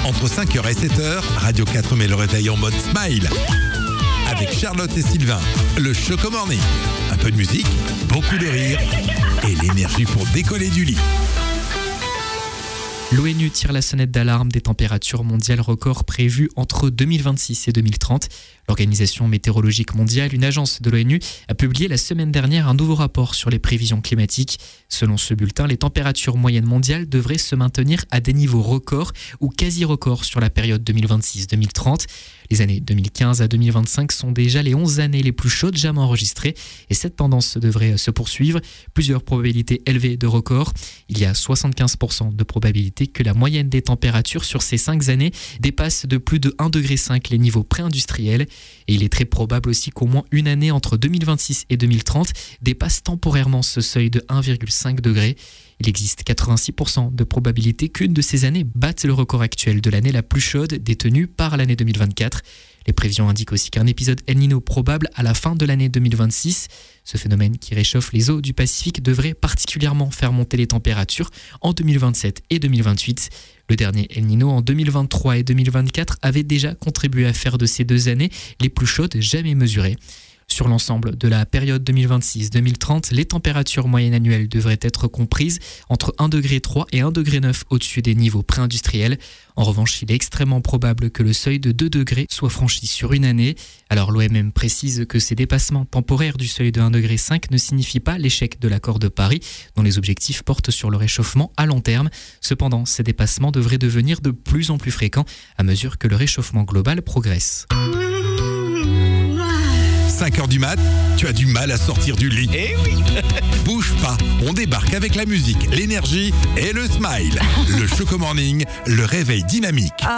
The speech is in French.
Entre 5h et 7h, Radio 4 met le réveil en mode smile. Avec Charlotte et Sylvain, le Choco Morning. Un peu de musique, beaucoup de rire et l'énergie pour décoller du lit. L'ONU tire la sonnette d'alarme des températures mondiales records prévues entre 2026 et 2030. L'Organisation météorologique mondiale, une agence de l'ONU, a publié la semaine dernière un nouveau rapport sur les prévisions climatiques. Selon ce bulletin, les températures moyennes mondiales devraient se maintenir à des niveaux records ou quasi-records sur la période 2026-2030. Les années 2015 à 2025 sont déjà les 11 années les plus chaudes jamais enregistrées et cette tendance devrait se poursuivre. Plusieurs probabilités élevées de records. Il y a 75% de probabilité que la moyenne des températures sur ces 5 années dépasse de plus de 1,5 degré les niveaux pré-industriels. Et il est très probable aussi qu'au moins une année entre 2026 et 2030 dépasse temporairement ce seuil de 1,5 degré. Il existe 86% de probabilité qu'une de ces années batte le record actuel de l'année la plus chaude détenue par l'année 2024. Les prévisions indiquent aussi qu'un épisode El Niño probable à la fin de l'année 2026. Ce phénomène qui réchauffe les eaux du Pacifique devrait particulièrement faire monter les températures en 2027 et 2028. Le dernier El Niño en 2023 et 2024 avait déjà contribué à faire de ces 2 années les plus chaudes jamais mesurées. Sur l'ensemble de la période 2026-2030, les températures moyennes annuelles devraient être comprises entre 1,3 degré et 1,9 degré au-dessus des niveaux pré-industriels. En revanche, il est extrêmement probable que le seuil de 2 degrés soit franchi sur une année. Alors l'OMM précise que ces dépassements temporaires du seuil de 1,5 degré ne signifient pas l'échec de l'accord de Paris, dont les objectifs portent sur le réchauffement à long terme. Cependant, ces dépassements devraient devenir de plus en plus fréquents à mesure que le réchauffement global progresse. 5h du mat, tu as du mal à sortir du lit. Eh oui. Bouge pas, on débarque avec la musique, l'énergie et le smile. Le Choco Morning, le réveil dynamique.